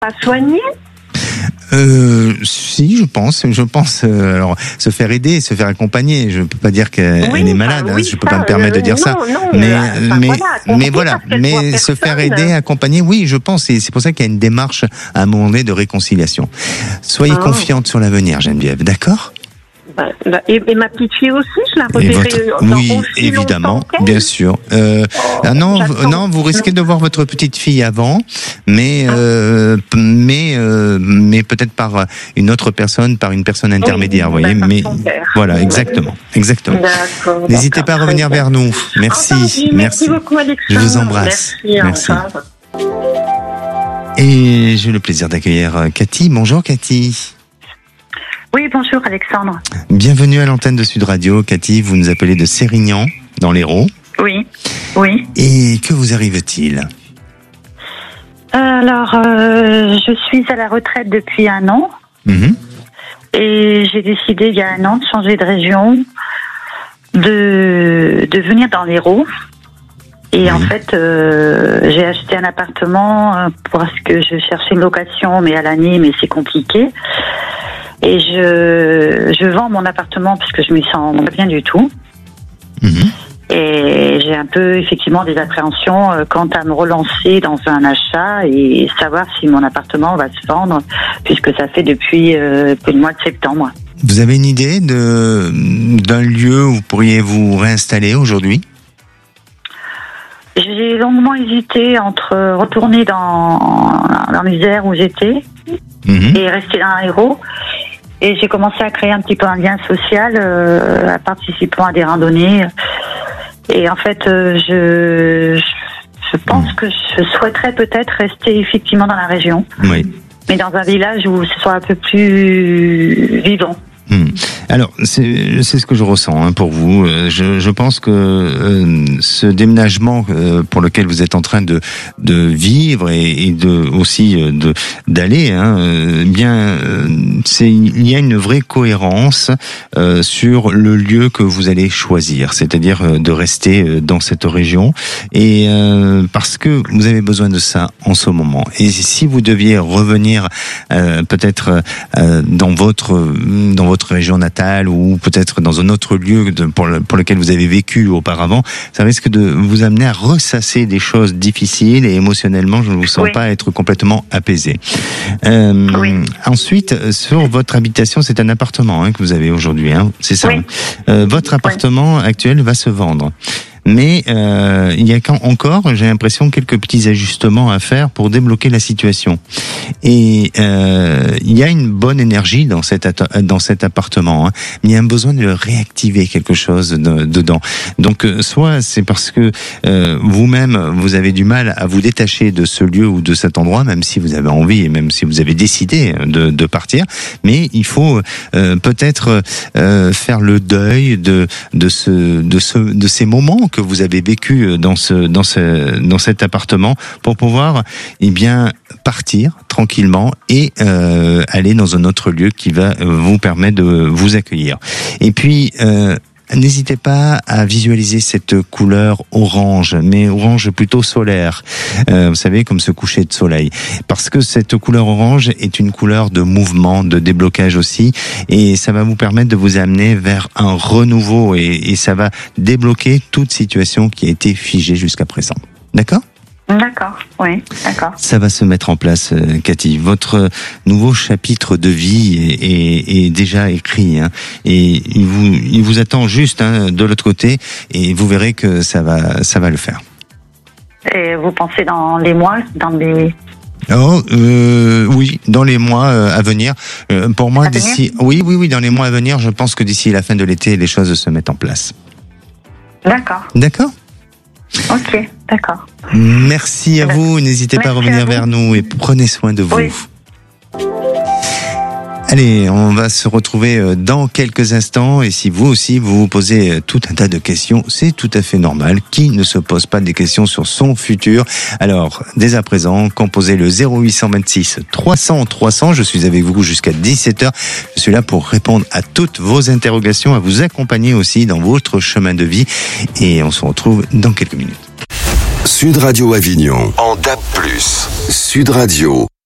pas soigner? Si, je pense. Alors, se faire aider, se faire accompagner. Je peux pas dire qu'elle est malade. Oui, je peux pas me permettre de dire ça. Mais voilà. Mais se faire aider, accompagner, oui, je pense. Et c'est pour ça qu'il y a une démarche à un moment donné de réconciliation. Soyez confiante sur l'avenir, Geneviève. D'accord? Et ma petite fille aussi, je la reverrai dans oui, évidemment, bien sûr. Non, vous risquez de voir votre petite fille avant, mais peut-être par une autre personne, par une personne intermédiaire, vous voyez. Mais voilà, exactement. D'accord. N'hésitez pas à revenir vers nous. Merci. Merci beaucoup, Alexandre. Je vous embrasse. Merci. Et j'ai le plaisir d'accueillir Cathy. Bonjour, Cathy. Oui, bonjour Alexandre. Bienvenue à l'antenne de Sud Radio. Cathy, vous nous appelez de Sérignan, dans l'Hérault. Oui. Et que vous arrive-t-il ? Alors, je suis à la retraite depuis 1 an. Et j'ai décidé il y a 1 an de changer de région, de venir dans l'Hérault. Et en fait, j'ai acheté un appartement parce que je cherchais une location, mais à l'année, mais c'est compliqué. Et je vends mon appartement parce que je me sens pas bien du tout. Et j'ai un peu effectivement des appréhensions quant à me relancer dans un achat et savoir si mon appartement va se vendre, puisque ça fait depuis le mois de septembre. Vous avez une idée d'un lieu où vous pourriez vous réinstaller aujourd'hui ? J'ai longuement hésité entre retourner dans l'Isère où j'étais et rester dans l'Hérault. Et j'ai commencé à créer un petit peu un lien social, à participant à des randonnées. Et en fait, je pense que je souhaiterais peut-être rester effectivement dans la région. Oui. Mais dans un village où ce soit un peu plus vivant. Alors, c'est ce que je ressens pour vous. Je pense que ce déménagement pour lequel vous êtes en train de vivre et d'aller, il y a une vraie cohérence sur le lieu que vous allez choisir, c'est-à-dire de rester dans cette région, et parce que vous avez besoin de ça en ce moment. Et si vous deviez revenir peut-être dans votre région natale ou peut-être dans un autre lieu pour lequel vous avez vécu auparavant, ça risque de vous amener à ressasser des choses difficiles et émotionnellement, je ne vous sens pas être complètement apaisé. Ensuite, sur votre habitation, c'est un appartement que vous avez aujourd'hui, c'est ça. Votre appartement actuel va se vendre. Mais il y a encore, j'ai l'impression, quelques petits ajustements à faire pour débloquer la situation. Et il y a une bonne énergie dans cet appartement, mais il y a un besoin de réactiver quelque chose dedans. Donc soit c'est parce que vous-même vous avez du mal à vous détacher de ce lieu ou de cet endroit, même si vous avez envie et même si vous avez décidé de partir, mais il faut peut-être faire le deuil de ces moments que vous avez vécu dans cet appartement pour pouvoir partir tranquillement et aller dans un autre lieu qui va vous permettre de vous accueillir. Et puis n'hésitez pas à visualiser cette couleur orange, mais orange plutôt solaire, vous savez, comme ce coucher de soleil, parce que cette couleur orange est une couleur de mouvement, de déblocage aussi, et ça va vous permettre de vous amener vers un renouveau, et ça va débloquer toute situation qui a été figée jusqu'à présent. D'accord ? D'accord, oui, d'accord. Ça va se mettre en place, Cathy. Votre nouveau chapitre de vie est déjà écrit, et il vous attend juste de l'autre côté, et vous verrez que ça va le faire. Et vous pensez dans les mois, oui, dans les mois à venir. Pour moi, oui, dans les mois à venir, je pense que d'ici la fin de l'été, les choses se mettent en place. D'accord. D'accord ? Ok, d'accord. Merci à vous, n'hésitez pas à revenir vers nous et prenez soin de vous. Oui. Allez, on va se retrouver dans quelques instants, et si vous aussi vous posez tout un tas de questions, c'est tout à fait normal. Qui ne se pose pas des questions sur son futur? Alors, dès à présent, composez le 0826 300 300, je suis avec vous jusqu'à 17h. Je suis là pour répondre à toutes vos interrogations, à vous accompagner aussi dans votre chemin de vie, et on se retrouve dans quelques minutes. Sud Radio Avignon, en DAB+. Sud Radio.